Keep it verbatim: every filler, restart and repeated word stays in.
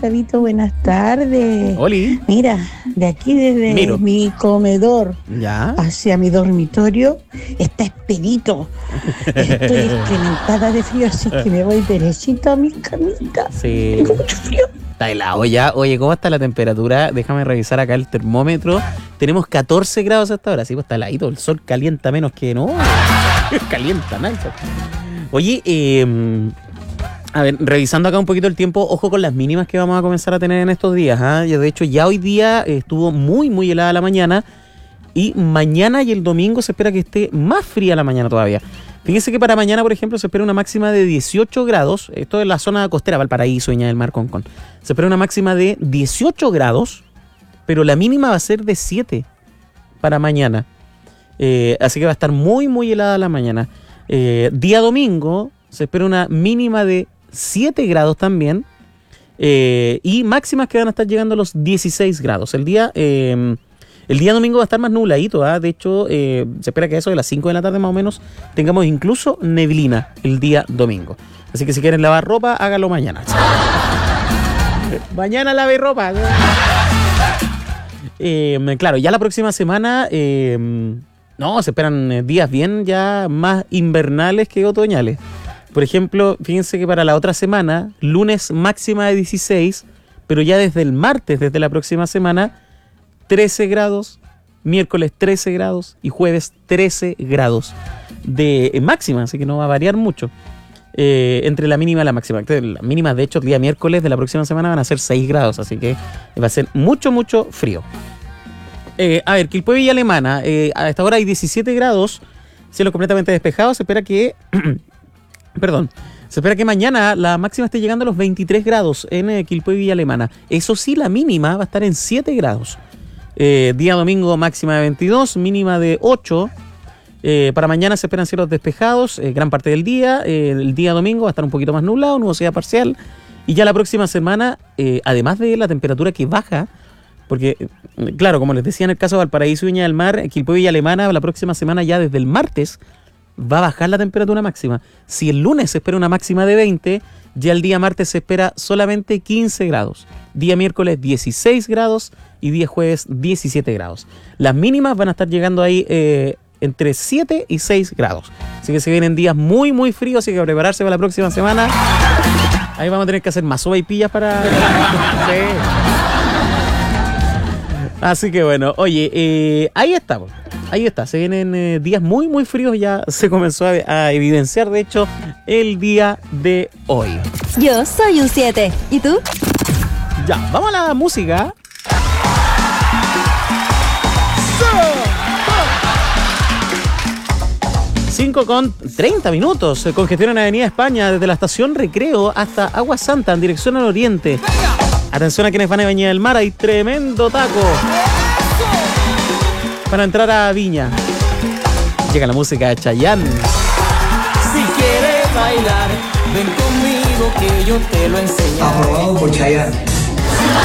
Gustavito, buenas tardes. Oli. Mira, de aquí desde Miro. mi comedor Ya. hacia mi dormitorio está esperito. Estoy esquelentada de frío, así que me voy derechito a mi camita. Sí. Tengo mucho frío. Está helado ya. Oye, ¿cómo está la temperatura? Déjame revisar acá el termómetro. Tenemos catorce grados hasta ahora. Sí, pues está heladito. El sol calienta menos que no. Calienta, nada. Oye, eh, a ver, revisando acá un poquito el tiempo, ojo con las mínimas que vamos a comenzar a tener en estos días. ¿eh? De hecho, ya hoy día estuvo muy, muy helada la mañana. Y mañana y el domingo se espera que esté más fría la mañana todavía. Fíjense que para mañana, por ejemplo, se espera una máxima de dieciocho grados. Esto es la zona costera, Valparaíso, Viña del Mar, Concón. Se espera una máxima de dieciocho grados, pero la mínima va a ser de siete para mañana. Eh, así que va a estar muy, muy helada la mañana. Eh, día domingo se espera una mínima de siete grados también. Eh, y máximas que van a estar llegando a los dieciséis grados. El día... Eh, El día domingo va a estar más nubladito, ¿eh? De hecho, eh, se espera que a eso de las cinco de la tarde más o menos tengamos incluso neblina el día domingo. Así que si quieren lavar ropa, háganlo mañana. Mañana lave ropa. Eh, claro, ya la próxima semana, eh, no, se esperan días bien ya más invernales que otoñales. Por ejemplo, fíjense que para la otra semana, lunes máxima de dieciséis, pero ya desde el martes, desde la próxima semana, trece grados, miércoles trece grados y jueves trece grados de máxima, así que no va a variar mucho eh, entre la mínima y la máxima. La mínima, de hecho, el día miércoles de la próxima semana van a ser seis grados, así que va a ser mucho, mucho frío. Eh, a ver, Quilpué Villa Alemana, eh, a esta hora hay diecisiete grados, cielo completamente despejado, se espera que... perdón. Se espera que mañana la máxima esté llegando a los veintitrés grados en eh, Quilpué Villa Alemana. Eso sí, la mínima va a estar en siete grados. Eh, día domingo máxima de veintidós, mínima de ocho. Eh, para mañana se esperan cielos despejados, eh, gran parte del día. Eh, el día domingo va a estar un poquito más nublado, nubosidad parcial. Y ya la próxima semana, eh, además de la temperatura que baja, porque, eh, claro, como les decía en el caso de Valparaíso y Viña del Mar, Quilpué Villa Alemana, la próxima semana ya desde el martes va a bajar la temperatura máxima. Si el lunes se espera una máxima de veinte, ya el día martes se espera solamente quince grados. Día miércoles dieciséis grados y día jueves diecisiete grados. Las mínimas van a estar llegando ahí eh, entre siete y seis grados. Así que se vienen días muy, muy fríos, así que a prepararse para la próxima semana. Ahí vamos a tener que hacer más sopaipillas para... sí. Así que bueno, oye, eh, ahí estamos. Ahí está, se vienen eh, días muy, muy fríos. Ya se comenzó a, a evidenciar, de hecho, el día de hoy. Yo soy un siete. ¿Y tú? Ya, vamos a la música. cinco con treinta minutos. Congestión en Avenida España, desde la estación Recreo hasta Agua Santa, en dirección al oriente. Atención a quienes van a Viña del Mar, hay tremendo taco para entrar a Viña. Llega la música de Chayanne. Si quieres bailar, ven conmigo que yo te lo enseñaré. Aprobado por Chayanne.